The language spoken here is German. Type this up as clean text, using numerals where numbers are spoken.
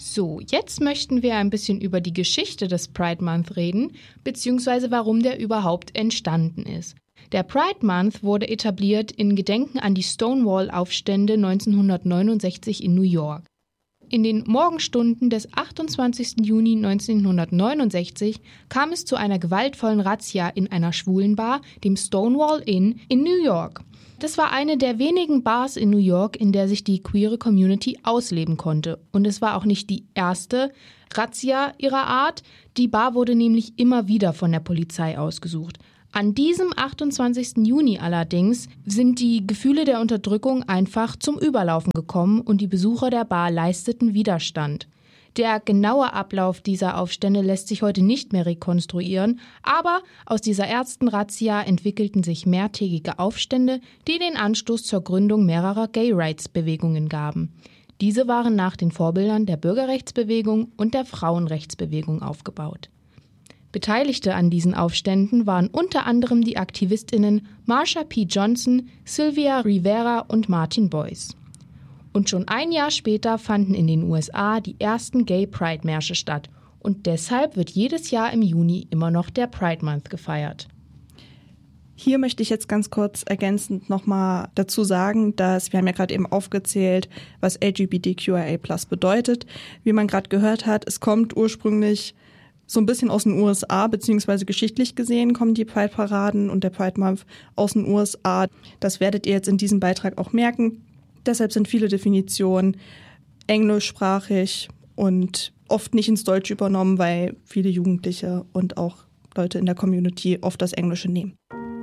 So, jetzt möchten wir ein bisschen über die Geschichte des Pride Month reden, beziehungsweise warum der überhaupt entstanden ist. Der Pride Month wurde etabliert in Gedenken an die Stonewall-Aufstände 1969 in New York. In den Morgenstunden des 28. Juni 1969 kam es zu einer gewaltvollen Razzia in einer Schwulenbar, dem Stonewall Inn in New York. Das war eine der wenigen Bars in New York, in der sich die queere Community ausleben konnte. Und es war auch nicht die erste Razzia ihrer Art. Die Bar wurde nämlich immer wieder von der Polizei ausgesucht. An diesem 28. Juni allerdings sind die Gefühle der Unterdrückung einfach zum Überlaufen gekommen und die Besucher der Bar leisteten Widerstand. Der genaue Ablauf dieser Aufstände lässt sich heute nicht mehr rekonstruieren, aber aus dieser ersten Razzia entwickelten sich mehrtägige Aufstände, die den Anstoß zur Gründung mehrerer Gay-Rights-Bewegungen gaben. Diese waren nach den Vorbildern der Bürgerrechtsbewegung und der Frauenrechtsbewegung aufgebaut. Beteiligte an diesen Aufständen waren unter anderem die AktivistInnen Marsha P. Johnson, Sylvia Rivera und Martin Boyce. Und schon ein Jahr später fanden in den USA die ersten Gay-Pride-Märsche statt. Und deshalb wird jedes Jahr im Juni immer noch der Pride Month gefeiert. Hier möchte ich jetzt ganz kurz ergänzend nochmal dazu sagen, dass wir haben ja gerade eben aufgezählt, was LGBTQIA+ bedeutet. Wie man gerade gehört hat, es kommt ursprünglich so ein bisschen aus den USA, beziehungsweise geschichtlich gesehen kommen die Pride-Paraden und der Pride Month aus den USA. Das werdet ihr jetzt in diesem Beitrag auch merken. Deshalb sind viele Definitionen englischsprachig und oft nicht ins Deutsche übernommen, weil viele Jugendliche und auch Leute in der Community oft das Englische nehmen.